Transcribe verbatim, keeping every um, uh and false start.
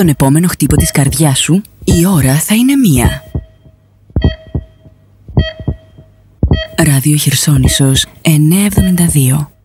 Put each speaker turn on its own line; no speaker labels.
τον επόμενο χτύπο της καρδιάς σου, η ώρα θα είναι μία. Ράδιο Χερσόνησος εννιακόσια εβδομήντα δύο.